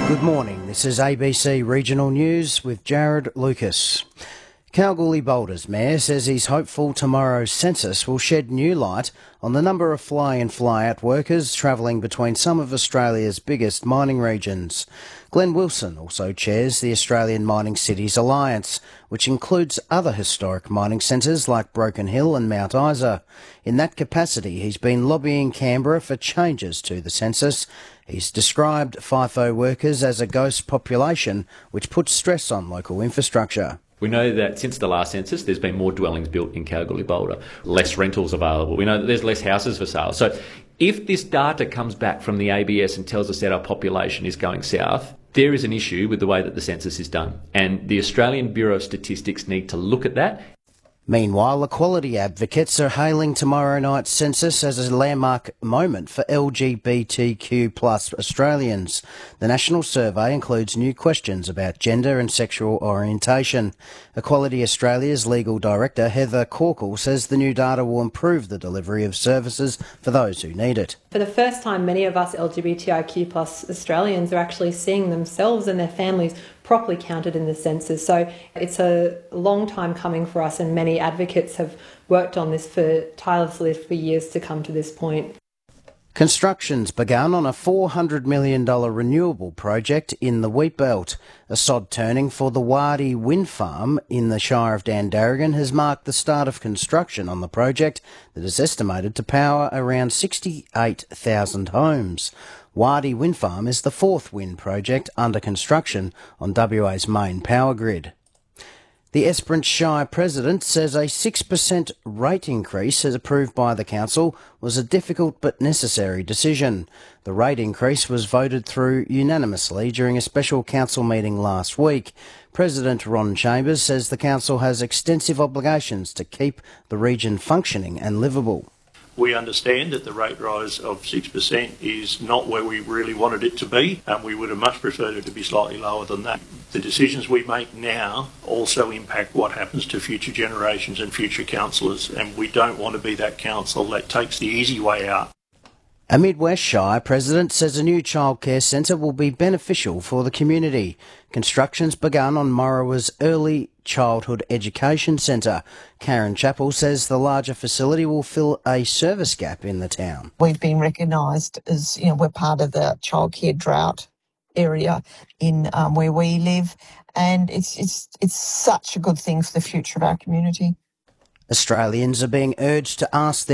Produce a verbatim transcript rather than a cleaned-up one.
Good morning, this is A B C Regional News with Jared Lucas. Kalgoorlie-Boulder's Mayor says he's hopeful tomorrow's census will shed new light on the number of fly-in fly-out workers travelling between some of Australia's biggest mining regions. Glenn Wilson also chairs the Australian Mining Cities Alliance, which includes other historic mining centres like Broken Hill and Mount Isa. In that capacity, he's been lobbying Canberra for changes to the census. He's described FIFO workers as a ghost population, which puts stress on local infrastructure. We know that since the last census, there's been more dwellings built in Kalgoorlie-Boulder, less rentals available. We know that there's less houses for sale. So if this data comes back from the A B S and tells us that our population is going south, there is an issue with the way that the census is done. And the Australian Bureau of Statistics need to look at that. Meanwhile, equality advocates are hailing tomorrow night's census as a landmark moment for L G B T Q plus Australians. The national survey includes new questions about gender and sexual orientation. Equality Australia's legal director, Heather Corkle, says the new data will improve the delivery of services for those who need it. For the first time, many of us L G B T I Q plus Australians are actually seeing themselves and their families properly counted in the census. So it's a long time coming for us, and many advocates have worked on this for tirelessly for years to come to this point. Construction's begun on a four hundred million dollars renewable project in the Wheatbelt. A sod turning for the Wadi Wind Farm in the Shire of Dandaragan has marked the start of construction on the project that is estimated to power around sixty-eight thousand homes. Wadi Wind Farm is the fourth wind project under construction on W A's main power grid. The Esperance Shire President says a six percent rate increase as approved by the council was a difficult but necessary decision. The rate increase was voted through unanimously during a special council meeting last week. President Ron Chambers says the council has extensive obligations to keep the region functioning and livable. We understand that the rate rise of six percent is not where we really wanted it to be, and we would have much preferred it to be slightly lower than that. The decisions we make now also impact what happens to future generations and future councillors, and we don't want to be that council that takes the easy way out. A Midwest Shire president says a new childcare centre will be beneficial for the community. Construction's begun on Morawa's Early Childhood Education Centre. Karen Chappell says the larger facility will fill a service gap in the town. We've been recognised as, you know, we're part of the childcare drought area in um, where we live, and it's it's it's such a good thing for the future of our community. Australians are being urged to ask their